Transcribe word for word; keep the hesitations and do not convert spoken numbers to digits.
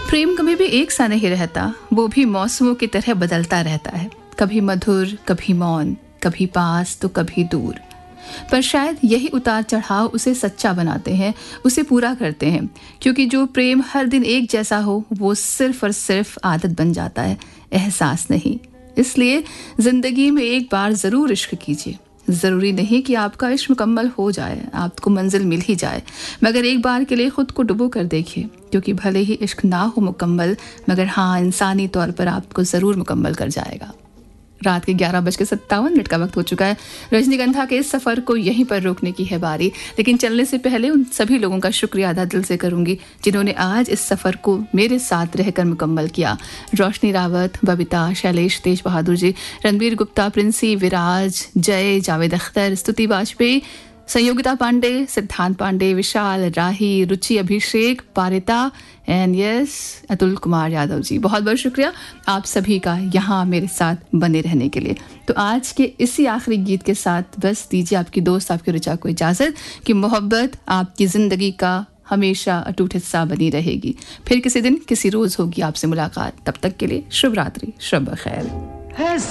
प्रेम कभी भी एक सा नहीं रहता, वो भी मौसमों की तरह बदलता रहता है। कभी मधुर, कभी मौन, कभी पास तो कभी दूर। पर शायद यही उतार चढ़ाव उसे सच्चा बनाते हैं, उसे पूरा करते हैं। क्योंकि जो प्रेम हर दिन एक जैसा हो, वो सिर्फ और सिर्फ आदत बन जाता है, एहसास नहीं। इसलिए जिंदगी में एक बार जरूर इश्क कीजिए। ज़रूरी नहीं कि आपका इश्क मुकम्मल हो जाए, आपको मंजिल मिल ही जाए, मगर एक बार के लिए ख़ुद को डुबो कर देखिए। क्योंकि भले ही इश्क ना हो मुकम्मल, मगर हाँ, इंसानी तौर पर आपको ज़रूर मुकम्मल कर जाएगा। रात के ग्यारह बज के सत्तावन मिनट का वक्त हो चुका है। रजनीगंधा के इस सफ़र को यहीं पर रोकने की है बारी। लेकिन चलने से पहले उन सभी लोगों का शुक्रिया अदा दिल से करूंगी जिन्होंने आज इस सफ़र को मेरे साथ रहकर मुकम्मल किया। रोशनी रावत, बबीता, शैलेश, तेज बहादुर जी, रणबीर गुप्ता, प्रिंसी, विराज, जय, जावेद अख्तर, स्तुति वाजपेयी, संयोगिता पांडे, सिद्धांत पांडे, विशाल, राही, रुचि, अभिषेक, पारिता एंड यस अतुल कुमार यादव जी, बहुत बहुत शुक्रिया आप सभी का यहाँ मेरे साथ बने रहने के लिए। तो आज के इसी आखिरी गीत के साथ बस दीजिए आपकी दोस्त आपकी ऋचा को इजाज़त कि मोहब्बत आपकी ज़िंदगी का हमेशा अटूट हिस्सा बनी रहेगी। फिर किसी दिन किसी रोज़ होगी आपसे मुलाकात। तब तक के लिए शुभ रात्रि, शब खैर।